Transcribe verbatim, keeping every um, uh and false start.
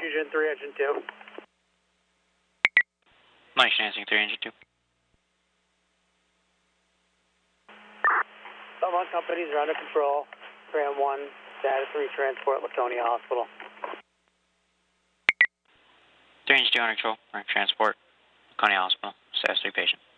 Fusion three, Engine two. Mike Shansing three, Engine two. Belmont companies are under control. Tram one, status three, transport, Laconia Hospital. three, Engine two under control. We're in transport, Laconia Hospital, status three patient.